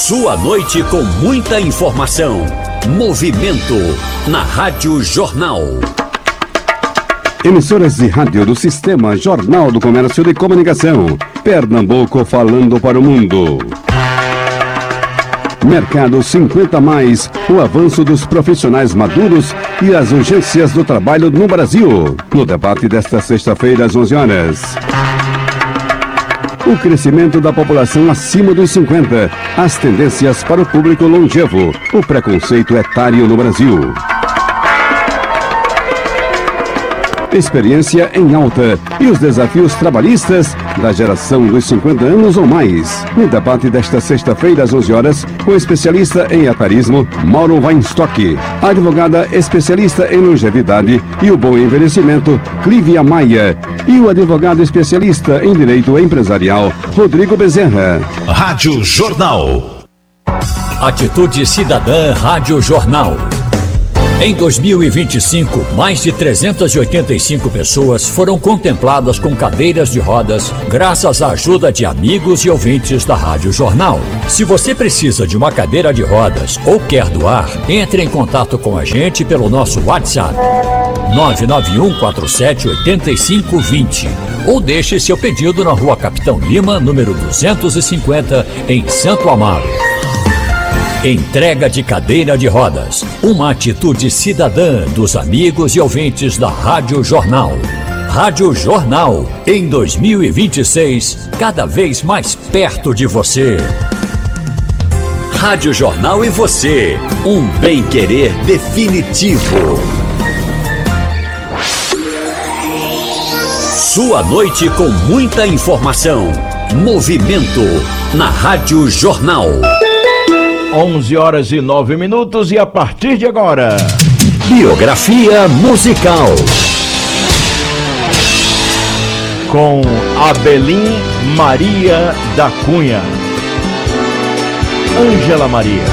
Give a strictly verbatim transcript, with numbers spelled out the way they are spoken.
Sua noite com muita informação. Movimento na Rádio Jornal. Emissoras de rádio do Sistema Jornal do Comércio de Comunicação. Pernambuco falando para o mundo. Mercado cinquenta mais, o avanço dos profissionais maduros e as urgências do trabalho no Brasil. No debate desta sexta-feira às onze horas. O crescimento da população acima dos cinquenta, as tendências para o público longevo, o preconceito etário no Brasil. Experiência em alta e os desafios trabalhistas da geração dos cinquenta anos ou mais. No debate desta sexta-feira às onze horas, com o especialista em etarismo, Mauro Weinstock, a advogada especialista em longevidade e o bom envelhecimento, Clívia Maia, e o advogado especialista em direito empresarial, Rodrigo Bezerra. Rádio Jornal. Atitude Cidadã Rádio Jornal. Em dois mil e vinte e cinco, mais de trezentas e oitenta e cinco pessoas foram contempladas com cadeiras de rodas graças à ajuda de amigos e ouvintes da Rádio Jornal. Se você precisa de uma cadeira de rodas ou quer doar, entre em contato com a gente pelo nosso WhatsApp nove nove um quatro sete oito cinco dois zero ou deixe seu pedido na Rua Capitão Lima, número duzentos e cinquenta, em Santo Amaro. Entrega de cadeira de rodas, uma atitude cidadã dos amigos e ouvintes da Rádio Jornal. Rádio Jornal, em dois mil e vinte e seis, cada vez mais perto de você. Rádio Jornal e você, um bem-querer definitivo. Sua noite com muita informação. Movimento na Rádio Jornal. onze horas e nove minutos e a partir de agora, biografia musical com Abelim Maria da Cunha. Ângela Maria.